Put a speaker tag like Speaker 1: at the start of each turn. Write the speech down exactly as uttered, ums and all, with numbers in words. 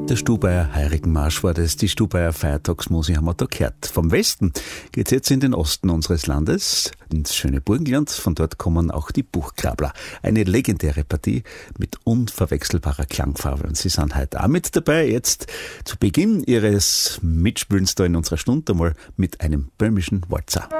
Speaker 1: Der Stubaier Heiligenmarsch war das, die Stubaier Feiertagsmusik haben wir da gehört. Vom Westen geht's jetzt in den Osten unseres Landes, ins schöne Burgenland. Von dort kommen auch die Buchgrabler. Eine legendäre Partie mit unverwechselbarer Klangfarbe. Und sie sind heute auch mit dabei. Jetzt zu Beginn ihres Mitspielens da in unserer Stunde mal mit einem böhmischen Walzer.